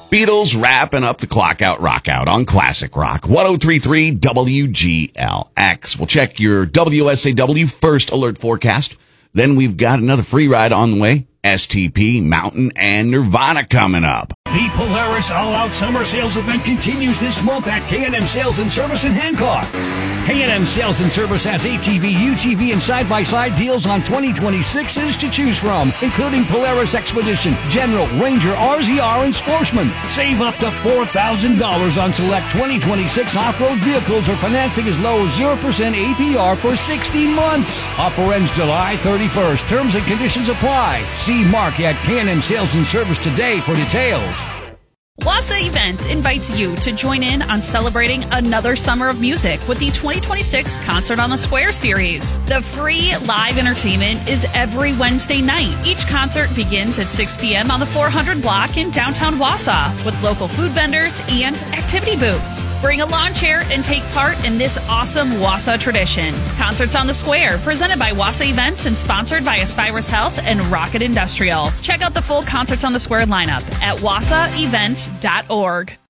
Beatles wrapping up the clock out rock out on Classic Rock 103.3 WGLX. We'll check your WSAW first alert forecast. Then we've got another free ride on the way. STP, Mountain, and Nirvana coming up. The Polaris All-Out Summer Sales event continues this month at K&M Sales and Service in Hancock. K&M Sales and Service has ATV, UTV, and side-by-side deals on 2026s to choose from, including Polaris Expedition, General, Ranger, RZR, and Sportsman. Save up to $4,000 on select 2026 off-road vehicles or financing as low as 0% APR for 60 months. Offer ends July 31st. Terms and conditions apply. See Mark at K&M Sales and Service today for details. Wassa Events invites you to join in on celebrating another summer of music with the 2026 Concert on the Square series. The free live entertainment is every Wednesday night. Each concert begins at 6 p.m. on the 400 block in downtown Wausau with local food vendors and activity booths. Bring a lawn chair and take part in this awesome Wausau tradition. Concerts on the Square, presented by Wassa Events and sponsored by Aspirus Health and Rocket Industrial. Check out the full Concerts on the Square lineup at wassaevents.org.